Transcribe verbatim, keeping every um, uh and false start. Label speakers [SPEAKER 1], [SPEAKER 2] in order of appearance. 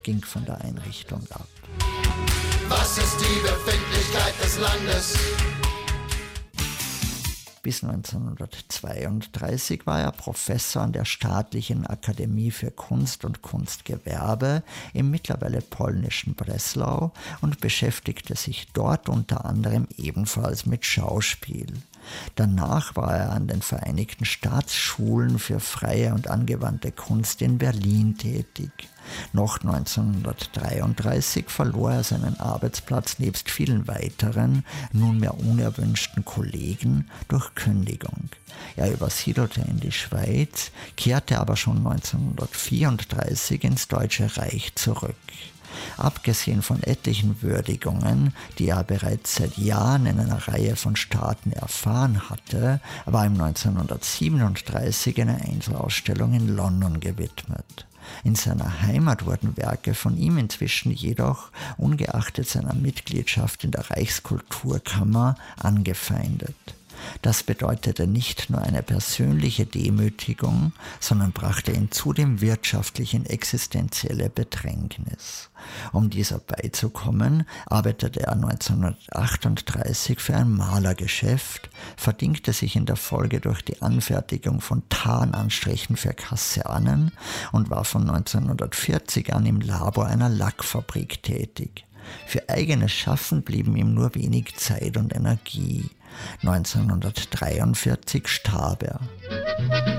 [SPEAKER 1] ging von der Einrichtung ab.
[SPEAKER 2] Was ist die Befindlichkeit des Landes?
[SPEAKER 1] Bis neunzehnhundertzweiunddreißig war er Professor an der Staatlichen Akademie für Kunst und Kunstgewerbe im mittlerweile polnischen Breslau und beschäftigte sich dort unter anderem ebenfalls mit Schauspiel. Danach war er an den Vereinigten Staatsschulen für freie und angewandte Kunst in Berlin tätig. Noch neunzehnhundertdreiunddreißig verlor er seinen Arbeitsplatz nebst vielen weiteren, nunmehr unerwünschten Kollegen durch Kündigung. Er übersiedelte in die Schweiz, kehrte aber schon neunzehnhundertvierunddreißig ins Deutsche Reich zurück. Abgesehen von etlichen Würdigungen, die er bereits seit Jahren in einer Reihe von Staaten erfahren hatte, war ihm neunzehnhundertsiebenunddreißig eine Einzelausstellung in London gewidmet. In seiner Heimat wurden Werke von ihm inzwischen jedoch, ungeachtet seiner Mitgliedschaft in der Reichskulturkammer, angefeindet. Das bedeutete nicht nur eine persönliche Demütigung, sondern brachte ihn zudem wirtschaftlich in existenzielle Bedrängnis. Um dieser beizukommen, arbeitete er neunzehnhundertachtunddreißig für ein Malergeschäft, verdingte sich in der Folge durch die Anfertigung von Tarnanstrichen für Kasernen und war von neunzehnhundertvierzig an im Labor einer Lackfabrik tätig. Für eigenes Schaffen blieben ihm nur wenig Zeit und Energie. neunzehnhundertdreiundvierzig starb er.